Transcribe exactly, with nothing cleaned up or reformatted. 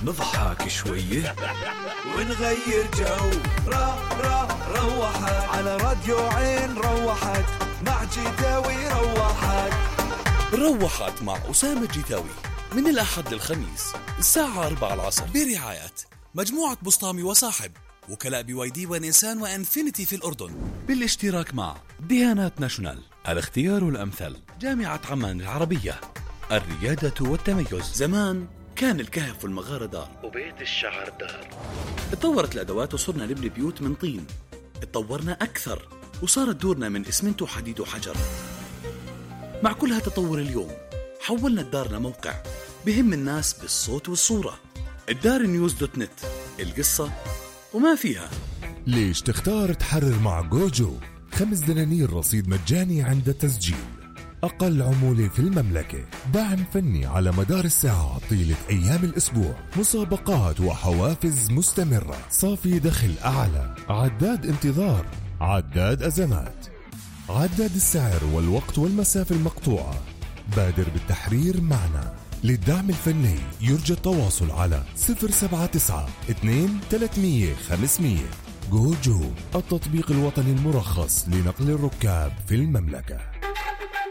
نضحك شوية ونغير جو. را را روحك على راديو عين روحك مع جيتاوي روحك. روحت مع أسامة جيتاوي من الأحد للخميس الساعة أربعة العصر برعاية مجموعة بسطامي وصاحب وكلاء بي واي دي ونيسان وانفينيتي في الأردن بالاشتراك مع ديانات ناشونال الاختيار الأمثل، جامعة عمان العربية، الريادة والتميز. زمان كان الكهف والمغارة دار وبيت الشعر دار. اتطورت الأدوات وصرنا نبني بيوت من طين. اتطورنا أكثر وصارت دورنا من إسمنت وحديد وحجر. مع كل هالتطور اليوم حولنا الدار لموقع بهم الناس بالصوت والصورة. الدار نيوز دوت نت، القصة وما فيها. ليش تختار تحرر مع جوجو؟ خمس دنانير رصيد مجاني عند التسجيل، أقل عمولة في المملكة، دعم فني على مدار الساعة طيلة أيام الأسبوع، مسابقات وحوافز مستمرة، صافي دخل أعلى، عداد انتظار، عداد أزمات، عداد السعر والوقت والمسافة المقطوعة. بادر بالتحرير معنا. للدعم الفني يرجى التواصل على صفر سبعة تسعة اثنين ثلاثمية خمسمية. جوجو، التطبيق الوطني المرخص لنقل الركاب في المملكة.